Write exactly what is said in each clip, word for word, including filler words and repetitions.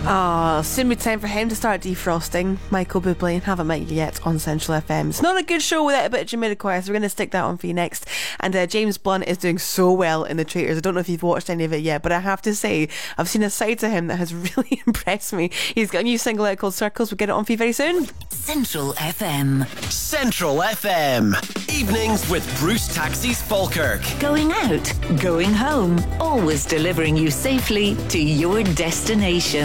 Oh, soon be time for him to start defrosting. Michael Bublé and Haven't Met You Yet on Central F M. It's not a good show without a bit of Jamiroquai, so we're going to stick that on for you next. And uh, James Blunt is doing so well in The Traitors. I don't know if you've watched any of it yet, but I have to say, I've seen a side to him that has really impressed me. He's got a new single out called Circles. We'll get it on for you very soon. Central F M. Central F M. Evenings with Bruce Taxis Falkirk. Going out, going home, always delivering you safely to your destination.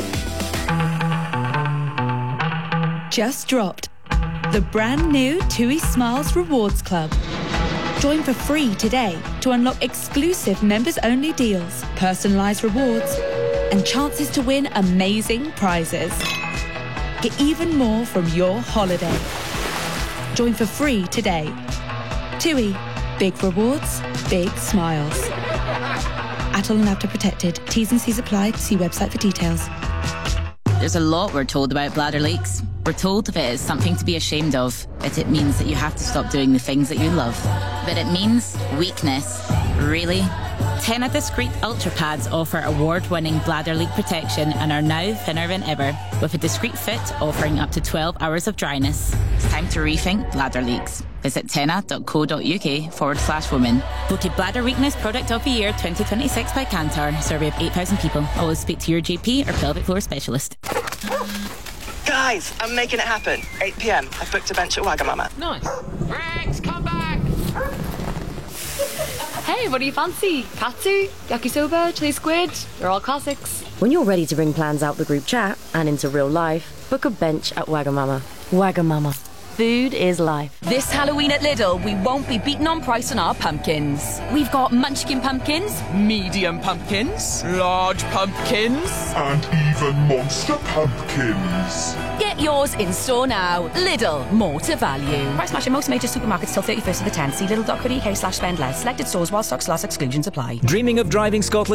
Just dropped the brand new TUI Smiles Rewards Club. Join for free today to unlock exclusive members-only deals, personalised rewards, and chances to win amazing prizes. Get even more from your holiday. Join for free today. TUI. Big rewards, big smiles. Atoll and Apta protected. T's and C's apply. See website for details. There's a lot we're told about bladder leaks. We're told if it is something to be ashamed of, that it means that you have to stop doing the things that you love. But it means weakness. Really? Tena Discreet Ultra Pads offer award-winning bladder leak protection and are now thinner than ever, with a discreet fit offering up to twelve hours of dryness. It's time to rethink bladder leaks. Visit tena.co.uk forward slash women. Voted Bladder Weakness Product of the Year twenty twenty-six by Kantar. Survey of eight thousand people. Always speak to your G P or pelvic floor specialist. Guys, I'm making it happen. eight p.m. I've booked a bench at Wagamama. Nice. Rex, come back! Hey, what do you fancy? Katsu, yakisoba, chili squid? They're all classics. When you're ready to bring plans out the group chat and into real life, book a bench at Wagamama. Wagamama. Food is life. This Halloween at Lidl, we won't be beaten on price on our pumpkins. We've got munchkin pumpkins, medium pumpkins, large pumpkins, and even monster pumpkins. Get yours in store now. Lidl, more to value. Price match in most major supermarkets till thirty-first of the tenth. See lidl.co.uk slash spend less. Selected stores while stocks last, exclusions apply. Dreaming of driving Scotland?